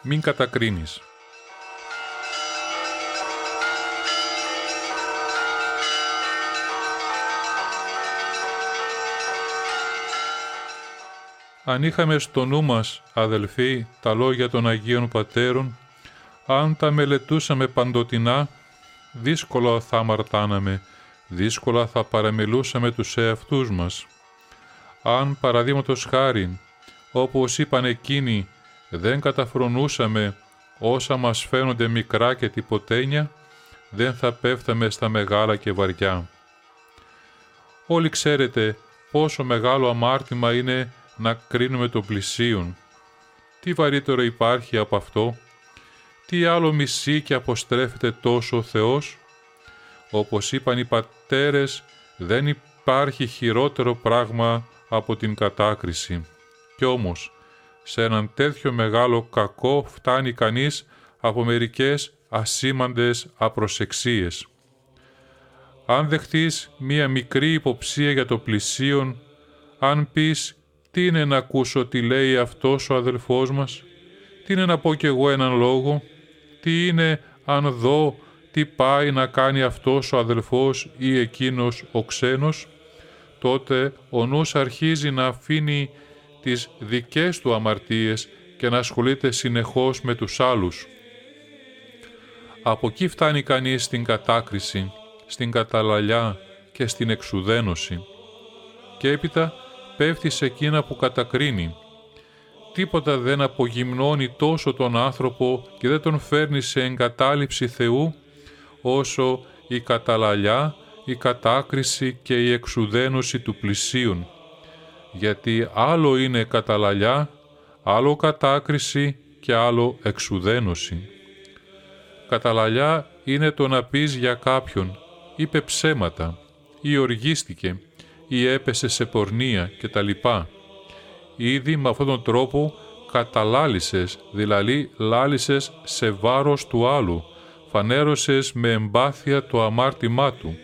μην κατακρίνεις. Αν είχαμε στο νου μας, αδελφοί, τα λόγια των Αγίων Πατέρων, αν τα μελετούσαμε παντοτινά, δύσκολα θα αμαρτάναμε, δύσκολα θα παραμιλούσαμε τους εαυτούς μας. Αν παραδείγματος χάριν, όπως είπαν εκείνοι, δεν καταφρονούσαμε όσα μας φαίνονται μικρά και τυποτένια, δεν θα πέφταμε στα μεγάλα και βαριά. Όλοι ξέρετε πόσο μεγάλο αμάρτημα είναι να κρίνουμε τον πλησίον. Τι βαρύτερο υπάρχει από αυτό? Τι άλλο μισεί και αποστρέφεται τόσο ο Θεός? Όπως είπαν οι πατέρες, δεν υπάρχει χειρότερο πράγμα από την κατάκριση. Κι όμως, σε έναν τέτοιο μεγάλο κακό φτάνει κανείς από μερικές ασήμαντες απροσεξίες. Αν δεχτείς μία μικρή υποψία για το πλησίον, αν πεις «Τι είναι να ακούσω τι λέει αυτός ο αδελφός μας, τι είναι να πω κι εγώ έναν λόγο, τι είναι αν δω τι πάει να κάνει αυτός ο αδελφός ή εκείνος ο ξένος», τότε ο νους αρχίζει να αφήνει τις δικές του αμαρτίες και να ασχολείται συνεχώς με τους άλλους. Από εκεί φτάνει κανείς στην κατάκριση, στην καταλαλιά και στην εξουδένωση. Και έπειτα πέφτει σε εκείνα που κατακρίνει. Τίποτα δεν απογυμνώνει τόσο τον άνθρωπο και δεν τον φέρνει σε εγκατάλειψη Θεού όσο η καταλαλιά, η κατάκριση και η εξουδένωση του πλησίον. Γιατί άλλο είναι καταλαλιά, άλλο κατάκριση και άλλο εξουδένωση. Καταλαλιά είναι το να πεις για κάποιον «είπε ψέματα» ή «οργίστηκε» ή «έπεσε σε πορνεία» κτλ. Ήδη με αυτόν τον τρόπο καταλάλησες, δηλαδή λάλησες σε βάρος του άλλου, φανέρωσες με εμπάθεια το αμάρτημά του.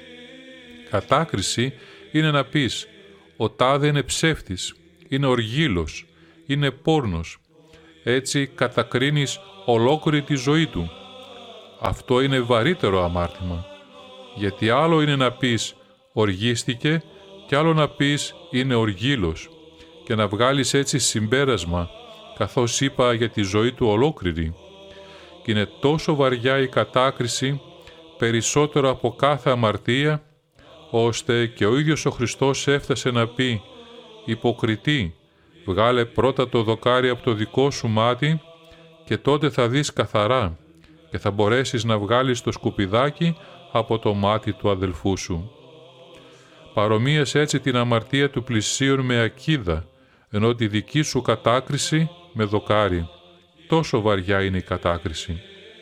Κατάκριση είναι να πεις «ο τάδε είναι ψεύτης, είναι οργήλος, είναι πόρνος». Έτσι κατακρίνεις ολόκληρη τη ζωή του. Αυτό είναι βαρύτερο αμάρτημα, γιατί άλλο είναι να πεις «οργίστηκε» και άλλο να πεις «είναι οργήλος» και να βγάλεις έτσι συμπέρασμα, καθώς είπα για τη ζωή του ολόκληρη. Και είναι τόσο βαριά η κατάκριση, περισσότερο από κάθε αμαρτία, ώστε και ο ίδιος ο Χριστός έφτασε να πει «Υποκριτή, βγάλε πρώτα το δοκάρι από το δικό σου μάτι και τότε θα δεις καθαρά και θα μπορέσεις να βγάλεις το σκουπιδάκι από το μάτι του αδελφού σου». Παρομοίασε έτσι την αμαρτία του πλησίον με ακίδα, ενώ τη δική σου κατάκριση με δοκάρι. Τόσο βαριά είναι η κατάκριση.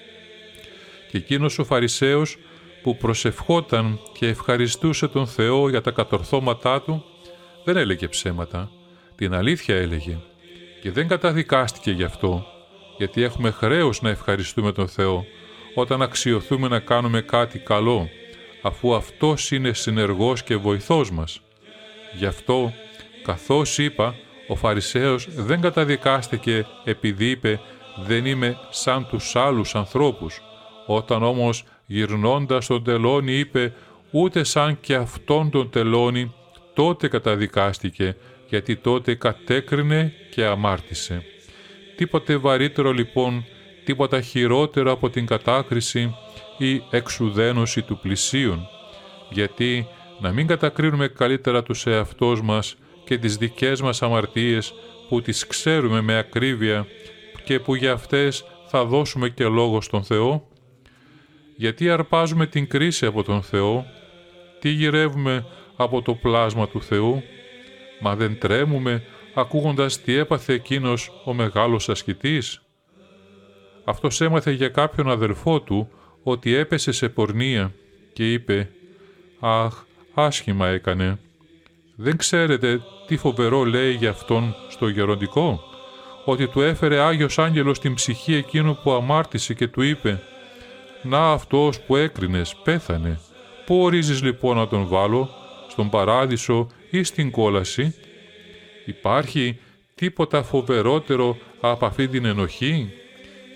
Και εκείνος ο Φαρισαίος που προσευχόταν και ευχαριστούσε τον Θεό για τα κατορθώματά του, δεν έλεγε ψέματα, την αλήθεια έλεγε και δεν καταδικάστηκε γι' αυτό, γιατί έχουμε χρέος να ευχαριστούμε τον Θεό όταν αξιωθούμε να κάνουμε κάτι καλό, αφού Αυτός είναι συνεργός και βοηθός μας. Γι' αυτό, καθώς είπα, ο Φαρισαίος δεν καταδικάστηκε επειδή είπε «δεν είμαι σαν τους άλλους ανθρώπους», όταν όμως γυρνώντας τον τελώνη είπε «ούτε σαν και αυτόν τον τελώνη», τότε καταδικάστηκε, γιατί τότε κατέκρινε και αμάρτησε. Τίποτε βαρύτερο λοιπόν, τίποτα χειρότερο από την κατάκριση ή εξουδένωση του πλησίον, γιατί να μην κατακρίνουμε καλύτερα τους εαυτούς μας και τις δικές μας αμαρτίες που τις ξέρουμε με ακρίβεια και που για αυτές θα δώσουμε και λόγο στον Θεό. Γιατί αρπάζουμε την κρίση από τον Θεό, τι γυρεύουμε από το πλάσμα του Θεού, μα δεν τρέμουμε ακούγοντας τι έπαθε εκείνος ο μεγάλος ασκητής. Αυτός έμαθε για κάποιον αδελφό του ότι έπεσε σε πορνεία και είπε «Αχ, άσχημα έκανε». Δεν ξέρετε τι φοβερό λέει για αυτόν στο γεροντικό, ότι του έφερε Άγιος Άγγελος την ψυχή εκείνου που αμάρτησε και του είπε «Να αυτός που έκρινες πέθανε, πού ορίζεις λοιπόν να τον βάλω, στον παράδεισο ή στην κόλαση?» Υπάρχει τίποτα φοβερότερο από αυτή την ενοχή,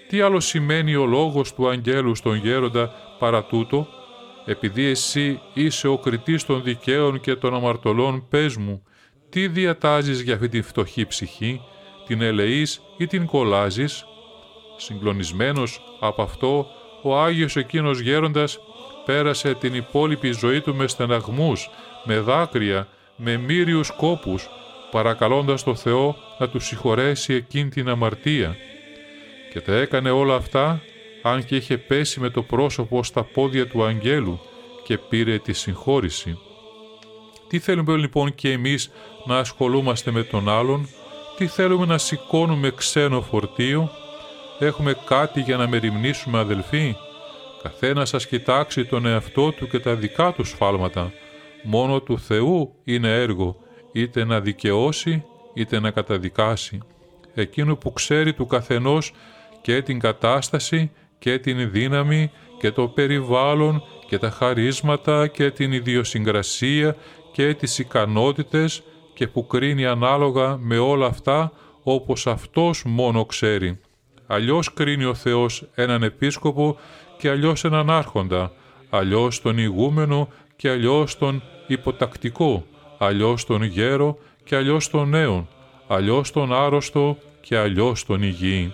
Τι άλλο σημαίνει ο λόγος του αγγέλου στον γέροντα παρά τούτο? Επειδή εσύ είσαι ο κριτής των δικαίων και των αμαρτωλών, πες μου, τι διατάζεις για αυτή τη φτωχή ψυχή, την ελεείς ή την κολλάζεις? Συγκλονισμένος από αυτό, ο Άγιος εκείνος γέροντας πέρασε την υπόλοιπη ζωή του με στεναγμούς, με δάκρυα, με μύριους κόπους, παρακαλώντας το Θεό να του συγχωρέσει εκείνη την αμαρτία. Και τα έκανε όλα αυτά, αν και είχε πέσει με το πρόσωπο στα πόδια του αγγέλου και πήρε τη συγχώρηση. Τι θέλουμε λοιπόν και εμείς να ασχολούμαστε με τον άλλον? Τι θέλουμε να σηκώνουμε ξένο φορτίο? Έχουμε κάτι για να μεριμνήσουμε, αδελφοί? Καθένας σας κοιτάξει τον εαυτό του και τα δικά του σφάλματα. Μόνο του Θεού είναι έργο, είτε να δικαιώσει είτε να καταδικάσει. Εκείνο που ξέρει του καθενός και την κατάσταση και την δύναμη και το περιβάλλον και τα χαρίσματα και την ιδιοσυγκρασία και τις ικανότητες και που κρίνει ανάλογα με όλα αυτά όπως Αυτός μόνο ξέρει. Αλλιώς κρίνει ο Θεός έναν επίσκοπο και αλλιώς έναν άρχοντα, αλλιώς τον ηγούμενο και αλλιώς τον υποτακτικό, αλλιώς τον γέρο και αλλιώς τον νέον, αλλιώς τον άρρωστο και αλλιώς τον υγιή.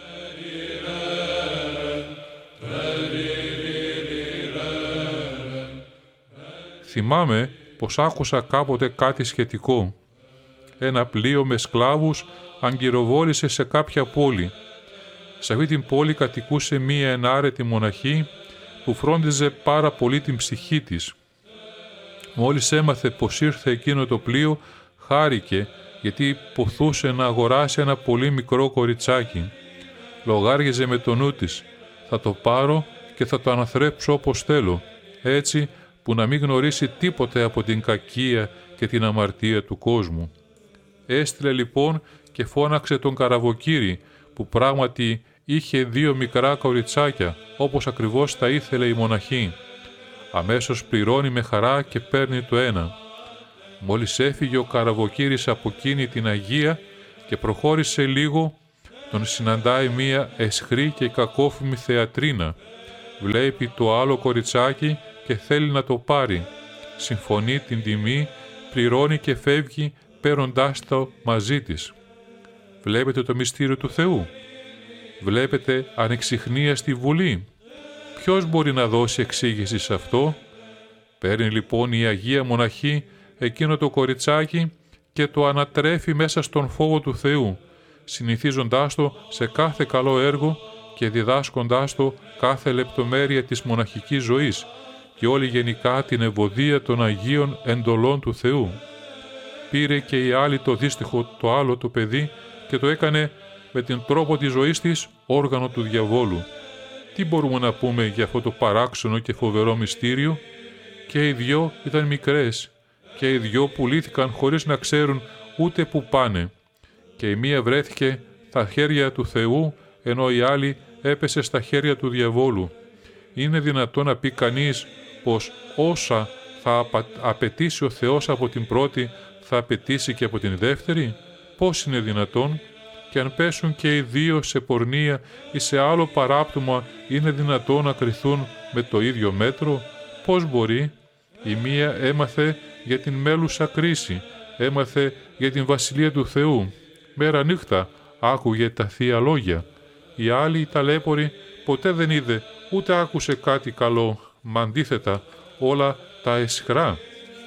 Θυμάμαι πως άκουσα κάποτε κάτι σχετικό. Ένα πλοίο με σκλάβους αγκυροβόλησε σε κάποια πόλη. Σε αυτή την πόλη κατοικούσε μία ενάρετη μοναχή που φρόντιζε πάρα πολύ την ψυχή της. Μόλις έμαθε πως ήρθε εκείνο το πλοίο, χάρηκε γιατί ποθούσε να αγοράσει ένα πολύ μικρό κοριτσάκι. Λογάριαζε με το νου της, θα το πάρω και θα το αναθρέψω όπως θέλω, έτσι που να μην γνωρίσει τίποτε από την κακία και την αμαρτία του κόσμου. Έστειλε λοιπόν και φώναξε τον καραβοκύρη, που πράγματι είχε 2 μικρά κοριτσάκια, όπως ακριβώς τα ήθελε η μοναχή. Αμέσως πληρώνει με χαρά και παίρνει το ένα. Μόλις έφυγε ο καραβοκύρης από εκείνη την Αγία και προχώρησε λίγο, τον συναντάει μία αισχρή και κακόφημη θεατρίνα. Βλέπει το άλλο κοριτσάκι και θέλει να το πάρει. Συμφωνεί την τιμή, πληρώνει και φεύγει παίρνοντάς το μαζί της. Βλέπετε το μυστήριο του Θεού? Βλέπετε ανεξιχνία στη Βουλή? Ποιος μπορεί να δώσει εξήγηση σε αυτό? Παίρνει λοιπόν η Αγία Μοναχή εκείνο το κοριτσάκι και το ανατρέφει μέσα στον φόβο του Θεού, συνηθίζοντάς το σε κάθε καλό έργο και διδάσκοντάς το κάθε λεπτομέρεια της μοναχικής ζωής και όλη γενικά την ευωδία των Αγίων εντολών του Θεού. Πήρε και η άλλη το δύστιχο το άλλο το παιδί και το έκανε με την τρόπο της ζωής της όργανο του διαβόλου. Τι μπορούμε να πούμε για αυτό το παράξενο και φοβερό μυστήριο? Και οι 2 ήταν μικρές και οι 2 πουλήθηκαν χωρίς να ξέρουν ούτε που πάνε. Και η μία βρέθηκε στα χέρια του Θεού, ενώ η άλλη έπεσε στα χέρια του διαβόλου. Είναι δυνατόν να πει κανείς πως όσα θα απαιτήσει ο Θεός από την πρώτη θα απαιτήσει και από την δεύτερη? Πώς είναι δυνατόν? Και αν πέσουν και οι 2 σε πορνεία ή σε άλλο παράπτωμα, είναι δυνατόν να κριθούν με το ίδιο μέτρο? Πώς μπορεί? Η μία έμαθε για την μέλουσα κρίση, έμαθε για την Βασιλεία του Θεού. Μέρα νύχτα άκουγε τα Θεία Λόγια. Η άλλη, η ταλέπορη, ποτέ δεν είδε ούτε άκουσε κάτι καλό, μα αντίθετα όλα τα αισχρά,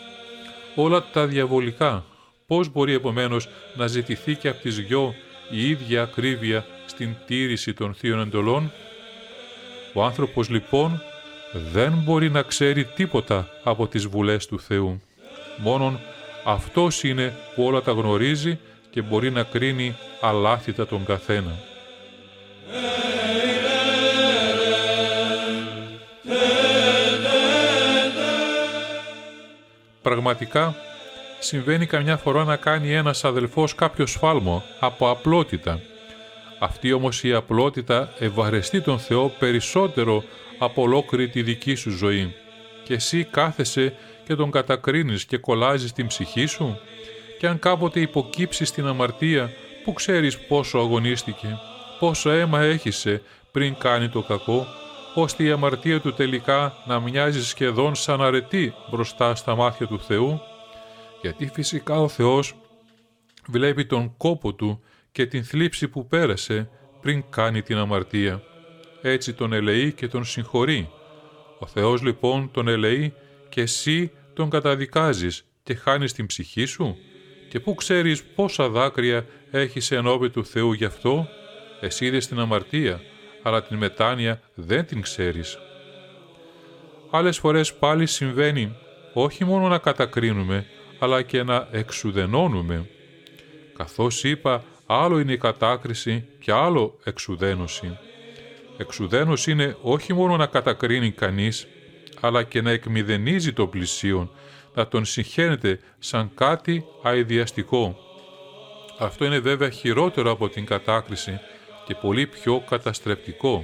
όλα τα διαβολικά. Πώς μπορεί επομένως να ζητηθεί και από τις 2 η ίδια ακρίβεια στην τήρηση των Θείων Εντολών? Ο άνθρωπος λοιπόν δεν μπορεί να ξέρει τίποτα από τις βουλές του Θεού. Μόνον Αυτός είναι που όλα τα γνωρίζει και μπορεί να κρίνει αλάθητα τον καθένα. Πραγματικά, συμβαίνει καμιά φορά να κάνει ένας αδελφός κάποιο σφάλμο από απλότητα. Αυτή όμως η απλότητα ευαρεστεί τον Θεό περισσότερο από ολόκληρη τη δική σου ζωή. Και εσύ κάθεσαι και τον κατακρίνεις και κολλάζεις την ψυχή σου. Και αν κάποτε υποκύψεις στην αμαρτία, που ξέρεις πόσο αγωνίστηκε, πόσο αίμα έχισε, πριν κάνει το κακό, ώστε η αμαρτία του τελικά να μοιάζει σχεδόν σαν αρετή μπροστά στα μάτια του Θεού, γιατί φυσικά ο Θεός βλέπει τον κόπο του και την θλίψη που πέρασε πριν κάνει την αμαρτία. Έτσι τον ελεεί και τον συγχωρεί. Ο Θεός λοιπόν τον ελεεί και εσύ τον καταδικάζεις και χάνεις την ψυχή σου. Και πού ξέρεις πόσα δάκρυα έχεις ενώπιον του Θεού γι' αυτό? Εσύ είδες την αμαρτία, αλλά την μετάνοια δεν την ξέρεις. Άλλες φορές πάλι συμβαίνει όχι μόνο να κατακρίνουμε, αλλά και να εξουδενώνουμε. Καθώς είπα, άλλο είναι η κατάκριση και άλλο εξουδένωση. Εξουδένωση είναι όχι μόνο να κατακρίνει κανείς, αλλά και να εκμηδενίζει το πλησίον, να τον συγχαίνεται σαν κάτι αηδιαστικό. Αυτό είναι βέβαια χειρότερο από την κατάκριση και πολύ πιο καταστρεπτικό.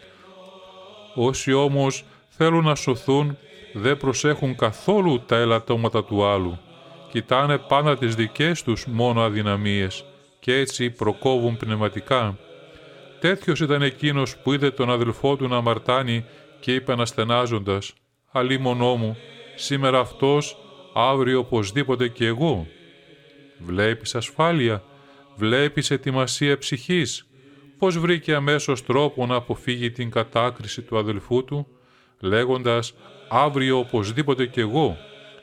Όσοι όμως θέλουν να σωθούν δεν προσέχουν καθόλου τα ελαττώματα του άλλου. Κοιτάνε πάντα τις δικές τους μόνο αδυναμίες και έτσι προκόβουν πνευματικά. Τέτοιος ήταν εκείνος που είδε τον αδελφό του να αμαρτάνει και είπε αναστενάζοντας «Αλίμονό μου, σήμερα αυτός, αύριο οπωσδήποτε και εγώ». Βλέπεις ασφάλεια, βλέπεις ετοιμασία ψυχής. Πώς βρήκε αμέσως τρόπο να αποφύγει την κατάκριση του αδελφού του, λέγοντας «Αύριο οπωσδήποτε κι εγώ».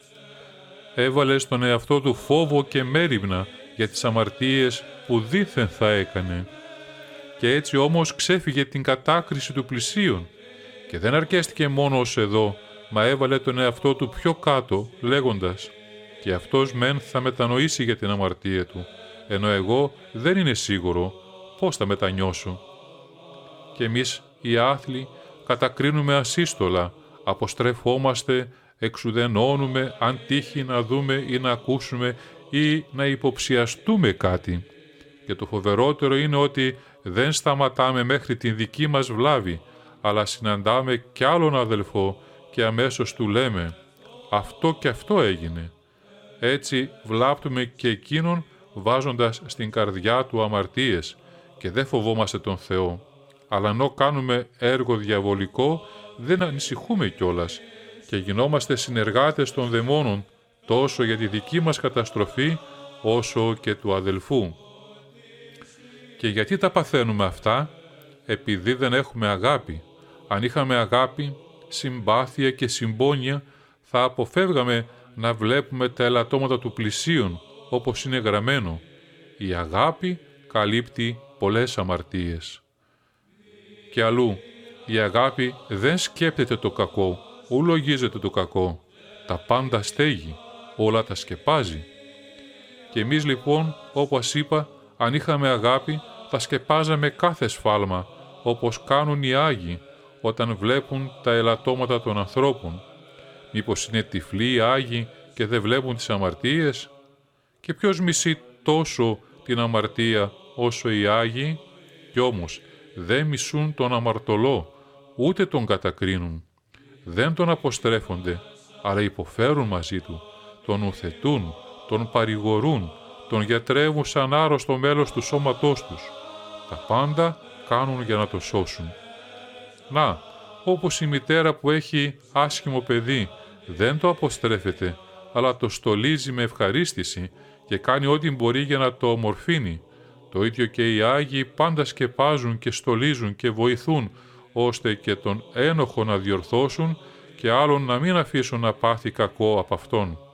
Έβαλε στον εαυτό του φόβο και μέριμνα για τις αμαρτίες που δήθεν θα έκανε. Και έτσι όμως ξέφυγε την κατάκριση του πλησίον και δεν αρκέστηκε μόνο ως εδώ, μα έβαλε τον εαυτό του πιο κάτω, λέγοντας «Και αυτός μεν θα μετανοήσει για την αμαρτία του, ενώ εγώ δεν είναι σίγουρο πώς θα μετανιώσω». Και εμείς οι άθλοι κατακρίνουμε ασύστολα, αποστρεφόμαστε, εξουδενώνουμε αν τύχει να δούμε ή να ακούσουμε ή να υποψιαστούμε κάτι. Και το φοβερότερο είναι ότι δεν σταματάμε μέχρι την δική μας βλάβη, αλλά συναντάμε κι άλλον αδελφό και αμέσως του λέμε «Αυτό και αυτό έγινε». Έτσι βλάπτουμε και εκείνον βάζοντας στην καρδιά του αμαρτίες και δεν φοβόμαστε τον Θεό. Αλλά ενώ κάνουμε έργο διαβολικό δεν ανησυχούμε κιόλας και γινόμαστε συνεργάτες των δαιμόνων τόσο για τη δική μας καταστροφή όσο και του αδελφού. Και γιατί τα παθαίνουμε αυτά? Επειδή δεν έχουμε αγάπη. Αν είχαμε αγάπη, συμπάθεια και συμπόνια, θα αποφεύγαμε να βλέπουμε τα ελαττώματα του πλησίον, όπως είναι γραμμένο. Η αγάπη καλύπτει πολλές αμαρτίες. Και αλλού, η αγάπη δεν σκέπτεται το κακό, ου λογίζεται το κακό. Τα πάντα στέγει, όλα τα σκεπάζει. Και εμείς λοιπόν, όπως είπα, αν είχαμε αγάπη, θα σκεπάζαμε κάθε σφάλμα, όπως κάνουν οι Άγιοι, όταν βλέπουν τα ελαττώματα των ανθρώπων. Μήπως είναι τυφλοί οι Άγιοι και δεν βλέπουν τις αμαρτίες? Και ποιος μισεί τόσο την αμαρτία όσο οι Άγιοι? Κι όμως δεν μισούν τον αμαρτωλό, ούτε τον κατακρίνουν. Δεν τον αποστρέφονται, αλλά υποφέρουν μαζί του, τον ουθετούν, τον παρηγορούν, τον γιατρεύουν σαν άρρωστο μέλος του σώματός τους. Τα πάντα κάνουν για να το σώσουν. Να, όπως η μητέρα που έχει άσχημο παιδί, δεν το αποστρέφεται, αλλά το στολίζει με ευχαρίστηση και κάνει ό,τι μπορεί για να το ομορφύνει. Το ίδιο και οι Άγιοι πάντα σκεπάζουν και στολίζουν και βοηθούν, ώστε και τον ένοχο να διορθώσουν και άλλον να μην αφήσουν να πάθει κακό από αυτόν.